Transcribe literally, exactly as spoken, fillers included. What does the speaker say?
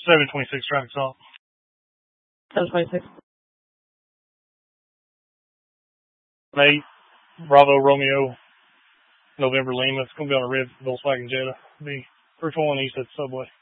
seven twenty-six traffic stop. seven twenty-six. eight, Bravo Romeo, November Lima. It's going to be on a red Volkswagen Jetta. Be three twenty-one east at the subway.